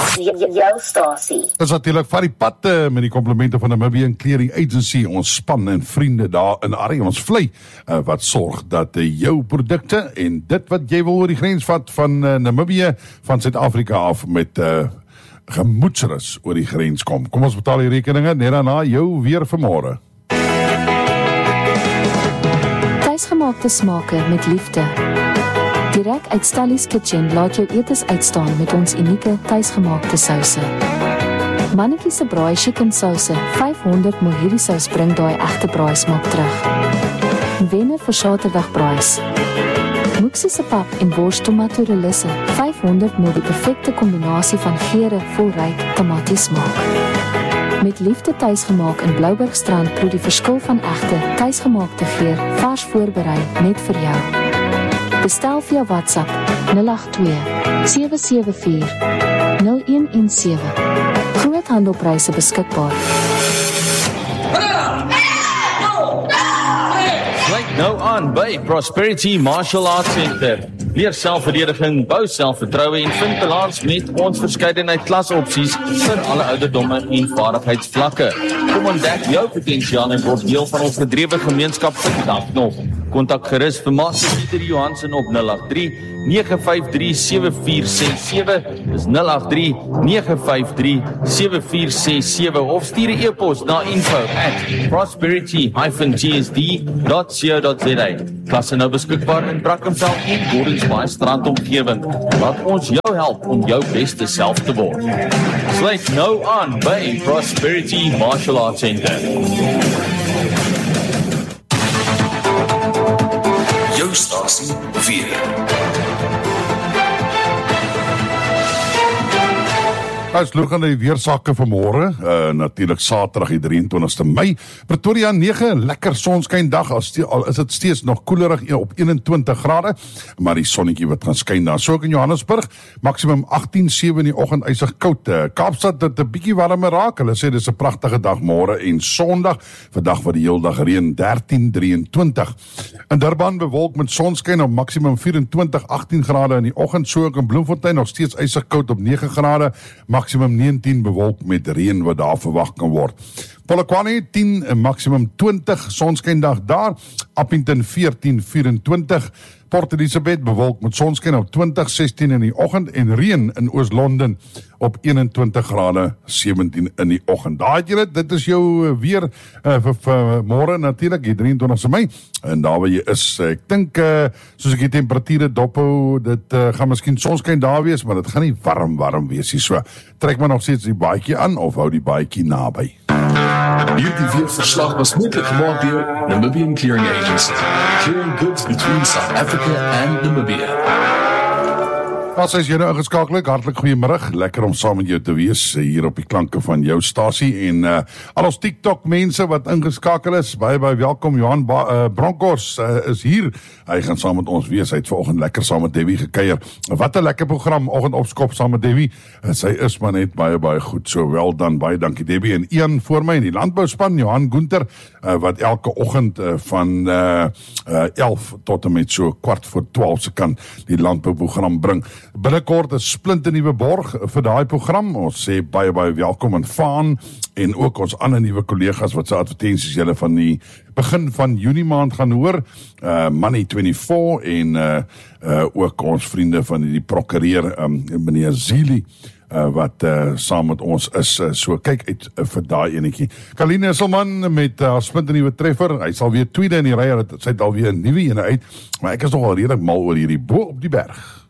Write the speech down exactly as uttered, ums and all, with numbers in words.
Jou stasie. Dit is natuurlijk van die pad uh, met die komplimente van Namibian Clearing Agency, ons span en vriende daar in Arrie, ons vlei, uh, wat sorg dat uh, jou produkte en dit wat jy wil oor die grens vat van uh, Namibië, van Suid-Afrika af met uh, gemoedsrus oor die grens kom. Kom ons betaal die rekeninge, net daarna jou weer vanmorgen. Tuisgemaakte smake met liefde. Direk uit Stellies Kitchen laat jou etes uitstaan met ons unieke tuisgemaakte souse. Mannetjie se braai chicken souse, vyfhonderd milliliter hierdie sous bring daai egte braai smaak terug. Wenner vir Saterdag braais. Moeksie se pap en wors tomato relisse, vyfhonderd milliliter die perfekte kombinasie van geure vol ryk tomatiesmaak. Met liefde tuisgemaak in Bloubergstrand proe die verskil van egte tuisgemaakte geur, vars voorberei net vir jou. Bestel via WhatsApp nul agt twee sewe sewe vier nul een een sewe. Groothandelpryse beskikbaar. Sluit nou aan by Prosperity Martial Arts Center. Leer selfverdediging, bou selfvertroue en vind balans met ons verskeidenheid klasopsies vir alle ouderdomme en vaardigheidsvlakke. Kom ontdek jou potensiaal en word deel van ons gedrewe gemeenskap vandag nog. Kontak gerus vir Master Pieter Johansen op nul agt drie nege vyf drie sewe vier ses sewe, dis nul agt drie nege vyf drie sewe vier ses sewe of stuur 'n e-pos na info at prosperity dash g s d dot co dot z a. Klasse nou beskikbaar in Brackenfell en Gordons Bay strand omgewing. Laat ons jou help om jou beste self te word. Sluit nou aan by Prosperity Martial Arts Center. Jou stasie weer. Ons loop aan die weersake vanmôre, uh, natuurlik Saterdag die drie en twintigste Mei. Pretoria nege, lekker sonskyn dag, al, ste al is dit steeds nog koelerig op een en twintig grade, maar die sonnetjie wat gaan skyn daar. So ook in Johannesburg, maksimum agttien sewe in die oggend, ysig koud. Uh, Kaapstad dit 'n bietjie warmer raak. Hulle sê dis 'n pragtige dag môre en Sondag, vandag wat die heel dag reën, dertien drieëntwintig. In Durban bewolk met sonskyn op maksimum vyf en twintig agttien grade in die oggend, so ook in Bloemfontein nog steeds ysig koud op nege grade. Maksimum negentien bewolk met reën wat daar verwag kan word. Polokwane tien, maksimum twintig, sonskyndag daar. Appington veertien vyf-en-twintig. Port Elizabeth bewolk met sonskyn op twintig sestien in die oggend en reën in Oos-London op een en twintig grade sewentien in die oggend. Daar het julle, dit is jou weer uh, vir, vir môre natuurlik, die drie en twintigste Mei. En daar waar jy is, ek dink, uh, soos ek die temperature dophou, dit uh, gaan miskien sonskyn daar wees, maar dit gaan nie warm, warm wees nie. So, trek maar nog steeds die baadjie aan of hou die baadjie naby. Hierdie weerverslag was moontlik gemaak deur Namibian Clearing Agency. Clearing goods between South Africa and Namibia. As jy nou ingeskakel, hartlik goeiemiddag. Lekker om saam met jou te wees hier op die klanke van jou stasie en uh, al ons TikTok mense wat ingeskakel is, baie baie welkom. Johan ba uh, Bronkhorst uh, is hier. Hy gaan saam met ons wees. Hy het vanoggend lekker saam met Debbie gekuier. Wat 'n lekker program, oggend opskop saam met Debbie. Uh, sy is maar net baie baie goed. So wel dan, baie dankie Debbie. En Ian voor my in die landbouspan, Johan Gunter, uh, wat elke oggend uh, van uh, uh, elf tot en met so kwart voor twaalf se kan die landbouprogram bring. Binnekort 'n splinternuwe borg vir daai program. Ons sê baie baie welkom aan Vaan en ook ons ander nuwe kollegas wat se advertensies julle van die begin van Junie maand gaan hoor. Uh, Money vyf-en-twintig en uh, uh, ook ons vriende van die prokureur um, meneer Zili. Uh, wat uh, saam met ons is, uh, so kyk uit uh, vir daai enetjie. Kaline Isselman met haar uh, splinternuwe treffer, hy sal weer tweede in die ry, sy het alweer 'n nuwe ene uit, maar ek is nogal redelik mal oor hierdie bo op die berg.